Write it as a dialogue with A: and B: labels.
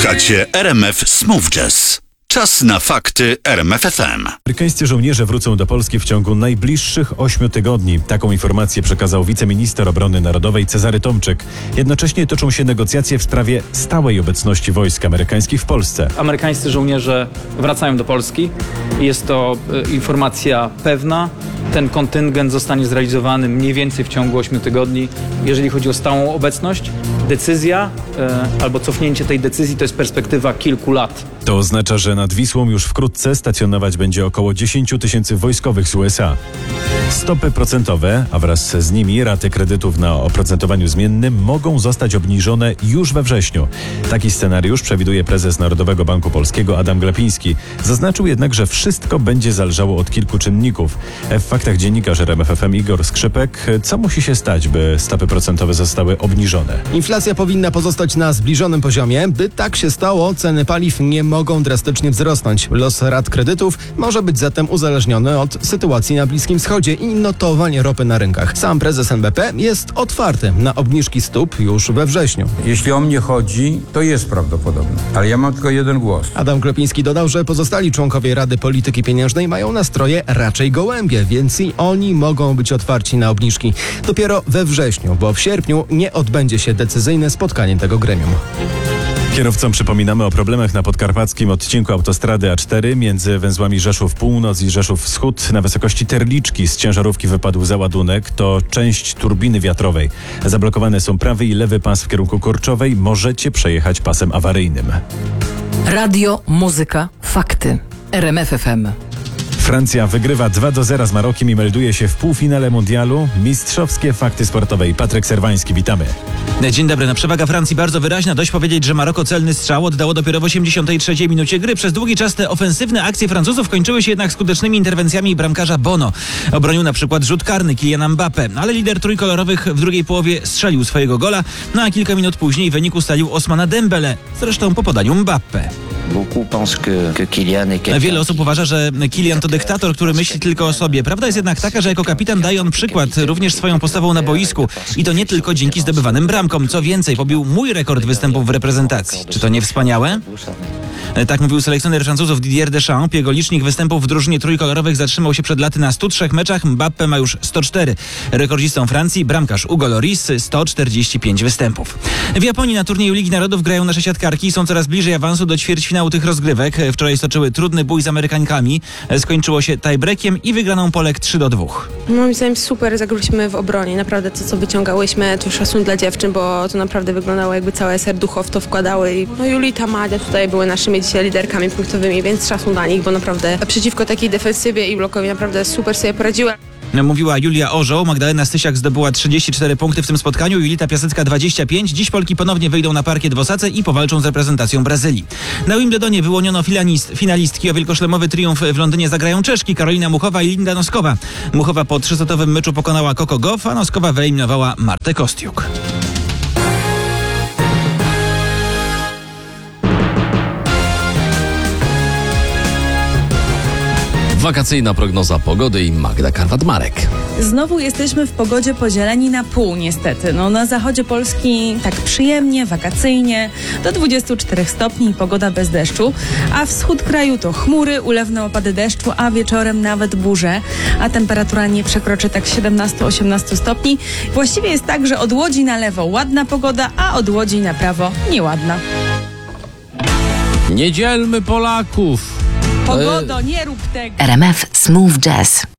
A: Słuchacie RMF Smooth Jazz. Czas na fakty RMF FM.
B: Amerykańscy żołnierze wrócą do Polski w ciągu najbliższych 8 tygodni. Taką informację przekazał wiceminister obrony narodowej Cezary Tomczyk. Jednocześnie toczą się negocjacje w sprawie stałej obecności wojsk amerykańskich w Polsce.
C: Amerykańscy żołnierze wracają do Polski. Jest to informacja pewna. Ten kontyngent zostanie zrealizowany mniej więcej w ciągu 8 tygodni. Jeżeli chodzi o stałą obecność, decyzja albo cofnięcie tej decyzji to jest perspektywa kilku lat.
B: To oznacza, że nad Wisłą już wkrótce stacjonować będzie około 10 tysięcy wojskowych z USA. Stopy procentowe, a wraz z nimi raty kredytów na oprocentowaniu zmiennym mogą zostać obniżone już we wrześniu. Taki scenariusz przewiduje prezes Narodowego Banku Polskiego Adam Glapiński. Zaznaczył jednak, że wszystko będzie zależało od kilku czynników. W faktach dziennikarz RMF FM Igor Skrzypek. Co musi się stać, by stopy procentowe zostały obniżone?
D: Inflacja powinna pozostać na zbliżonym poziomie. By tak się stało, ceny paliw nie mogą drastycznie wzrosnąć. Los rat kredytów może być zatem uzależniony od sytuacji na Bliskim Wschodzie i notowań ropy na rynkach. Sam prezes NBP jest otwarty na obniżki stóp już we wrześniu.
E: Jeśli o mnie chodzi, to jest prawdopodobne, ale ja mam tylko jeden głos.
D: Adam Glapiński dodał, że pozostali członkowie Rady Polityki Pieniężnej mają nastroje raczej gołębie, więc i oni mogą być otwarci na obniżki. Dopiero we wrześniu, bo w sierpniu nie odbędzie się decyzyjne spotkanie tego gremium.
B: Kierowcom przypominamy o problemach na podkarpackim odcinku autostrady A4 między węzłami Rzeszów Północ i Rzeszów Wschód. Na wysokości Terliczki z ciężarówki wypadł załadunek. To część turbiny wiatrowej. Zablokowane są prawy i lewy pas w kierunku Korczowej. Możecie przejechać pasem awaryjnym.
F: Radio, muzyka, fakty. RMF FM.
B: Francja wygrywa 2-0 z Marokiem i melduje się w półfinale mundialu. Mistrzowskie fakty sportowe. Patryk Serwański, witamy.
G: Dzień dobry. No, przewaga Francji bardzo wyraźna. Dość powiedzieć, że Maroko celny strzał oddało dopiero w 83 minucie gry. Przez długi czas te ofensywne akcje Francuzów kończyły się jednak skutecznymi interwencjami bramkarza Bono. Obronił na przykład rzut karny Kyliana Mbappé, ale lider trójkolorowych w drugiej połowie strzelił swojego gola, no a kilka minut później wynik ustalił Ousmane Dembélé, zresztą po podaniu Mbappé. Wiele osób uważa, że Kylian to dyktator, który myśli tylko o sobie. Prawda jest jednak taka, że jako kapitan daje on przykład również swoją postawą na boisku i to nie tylko dzięki zdobywanym bramkom. Co więcej, pobił mój rekord występów w reprezentacji. Czy to nie wspaniałe? Tak mówił selekcjoner Francuzów Didier Deschamps. Jego licznik występów w drużynie trójkolorowych zatrzymał się przed laty na 103 meczach. Mbappé ma już 104. Rekordzistą Francji bramkarz Hugo Lloris 145 występów. W Japonii na turnieju Ligi Narodów grają nasze siatkarki i są coraz bliżej awansu do ćwierćfinału tych rozgrywek. Wczoraj stoczyły trudny bój z Amerykankami. Skończyło się tiebreakiem i wygraną Polek 3-2.
H: Moim zdaniem super zagrałyśmy w obronie. Naprawdę to, co wyciągałyśmy, to szacun dla dziewczyn, bo to naprawdę wyglądało, jakby całe serducho w to wkładały. No Julita, Madzia tutaj były naszymi dzisiaj liderkami punktowymi, więc szacun dla nich, bo naprawdę przeciwko takiej defensywie i blokowi naprawdę super sobie poradziły.
G: Mówiła Julia Orzeł. Magdalena Stysiak zdobyła 34 punkty w tym spotkaniu, Julita Piasecka 25. Dziś Polki ponownie wyjdą na parkiet w Osace i powalczą z reprezentacją Brazylii. Na Wimbledonie wyłoniono finalistki. O wielkoszlemowy triumf w Londynie zagrają Czeszki Karolina Muchowa i Linda Noskowa. Muchowa po 3-setowym meczu pokonała Coco Gauff, a Noskowa wyeliminowała Martę Kostiuk.
I: Wakacyjna prognoza pogody i Magda Karwat-Marek.
J: Znowu jesteśmy w pogodzie podzieleni na pół niestety. Na zachodzie Polski tak przyjemnie, wakacyjnie, do 24 stopni, pogoda bez deszczu, a wschód kraju to chmury, ulewne opady deszczu, a wieczorem nawet burze, a temperatura nie przekroczy tak 17-18 stopni. Właściwie jest tak, że od Łodzi na lewo ładna pogoda, a od Łodzi na prawo nieładna.
I: Nie dzielmy Polaków.
J: Pogodo, nie rób tego.
F: RMF Smooth Jazz.